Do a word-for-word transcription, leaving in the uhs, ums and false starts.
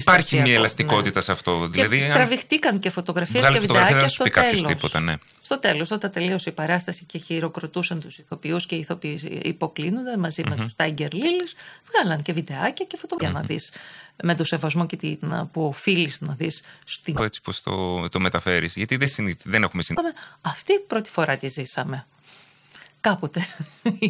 υπάρχει μια ελαστικότητα, ναι, σε αυτό. Και δηλαδή, τραβηχτήκαν και φωτογραφίες και βιντεάκια στο τέλος. Τίποτα, ναι. Στο τέλος, όταν τελείωσε η παράσταση και χειροκροτούσαν τους ηθοποιούς και οι ηθοποιοί υποκλίνονταν μαζί mm-hmm. με τους Tiger Lilies, βγάλαν και βιντεάκια και φωτογραφίες mm-hmm. να δεις με το σεβασμό και την, που οφείλεις να δεις. Στην... Έτσι πως το, το μεταφέρεις, γιατί δεν, συνήθι, δεν έχουμε συνήθει. Αυτή πρώτη φορά τη ζήσαμε. Κάποτε